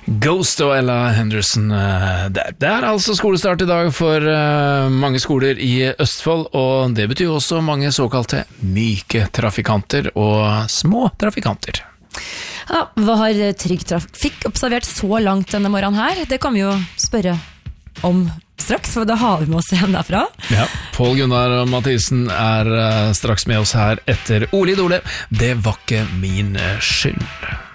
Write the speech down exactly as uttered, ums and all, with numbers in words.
Ghost og Ella Henderson der. Det er altså skolestart i dag for uh, mange skoler i Østfold, og det betyr også mange såkalte myke trafikanter og små trafikanter. Ja, hva har Trygg Trafikk observert så langt denne morgenen her? Det kan vi jo spørre om straks, for da har vi med oss en derfra. Ja, Pål Gunnar Mathisen er uh, straks med oss her etter Ole Idole. Det var ikke min skyld.